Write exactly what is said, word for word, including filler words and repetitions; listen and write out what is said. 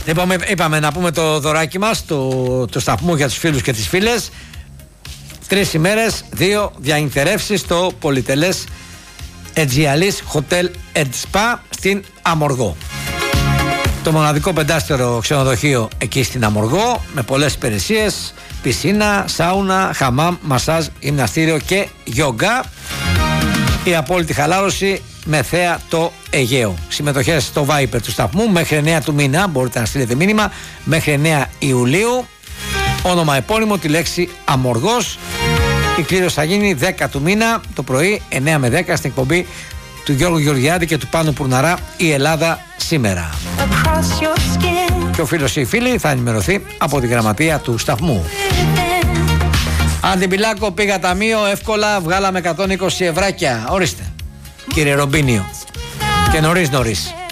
Είπαμε, είπαμε να πούμε το δωράκι μας του, του σταθμού για τους φίλους και τις φίλες. Τρεις ημέρες, δύο διανυκτερεύσεις στο πολυτελές Αιτζιαλής Hotel and Spa στην Αμοργό. Το μοναδικό πεντάστερο ξενοδοχείο εκεί στην Αμοργό, με πολλές υπηρεσίες, πισίνα, σάουνα, χαμάμ, μασάζ, γυμναστήριο και γιόγκα. Η απόλυτη χαλάρωση με θέα το Αιγαίο. Συμμετοχές στο Viper του σταθμού μέχρι εννέα του μήνα, μπορείτε να στείλετε μήνυμα, μέχρι εννέα Ιουλίου. Όνομα επώνυμο, τη λέξη Αμοργός. Η κλήρωση θα γίνει δέκα του μήνα το πρωί, εννέα με δέκα, στην εκπομπή του Γιώργου Γεωργιάδη και του Πάνου Πουρναρά, η Ελλάδα σήμερα. Και ο φίλος ή η φίλη θα ενημερωθεί από τη γραμματεία του σταθμού. Αντιμπιλάκο, πήγα ταμείο, εύκολα βγάλαμε εκατόν είκοσι ευράκια. Ορίστε, κύριε Ρομπίνιο. Και νωρίς νωρίς.